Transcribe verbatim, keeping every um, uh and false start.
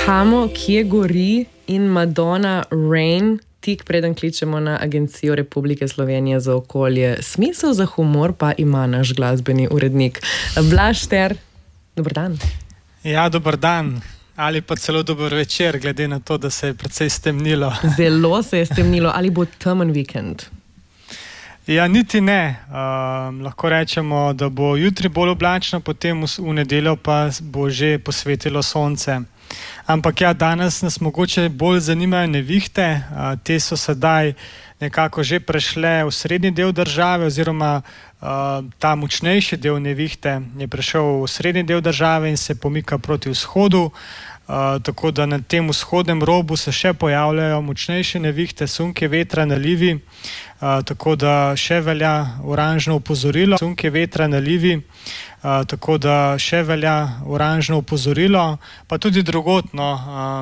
Hamo, kje gori in Madonna Rain, tik preden kličemo na Agencijo Republike Slovenije za okolje. Smisel za humor pa ima naš glasbeni urednik Blaž Šter. Dober dan. Ja, dober dan. Ali pa celo dober večer, glede na to, da se je precej stemnilo. Zelo se je stemnilo. Ali bo temen vikend? Ja, niti ne. Um, lahko rečemo, da bo jutri bolj oblačno, potem v, v nedeljo pa bo že posvetilo sonce. Ampak ja, danes nas mogoče bolj zanimajo nevihte. Uh, te so sedaj nekako že prešle v srednji del države, oziroma uh, ta močnejši del nevihte je prešel v srednji del države in se pomika proti vzhodu. Uh, tako da na tem vzhodnem robu se še pojavljajo močnejše nevihte, sunke vetra, nalivi. Uh, tako da še velja oranžno opozorilo. Sunke vetra, nalivi. Uh, tako da še velja oranžno opozorilo, pa tudi drugotno. Uh,